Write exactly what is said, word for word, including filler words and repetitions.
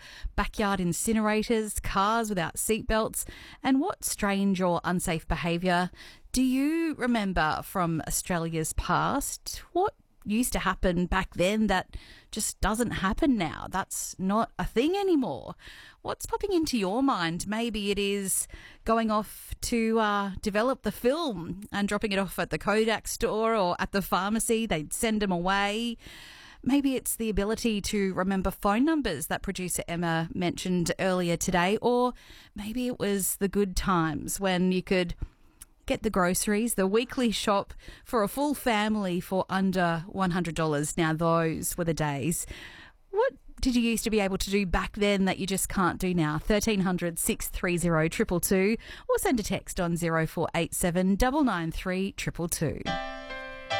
backyard incinerators, cars without seatbelts, and what strange or unsafe behaviour do you remember from Australia's past? What used to happen back then that just doesn't happen now? That's not a thing anymore. What's popping into your mind? Maybe it is going off to uh, develop the film and dropping it off at the Kodak store or at the pharmacy. They'd send them away. Maybe it's the ability to remember phone numbers that producer Emma mentioned earlier today, or maybe it was the good times when you could get the groceries, the weekly shop for a full family for under one hundred dollars. Now, those were the days. What did you used to be able to do back then that you just can't do now? thirteen hundred, six three zero, two two two, or send a text on zero four eight seven, nine nine three, two two two.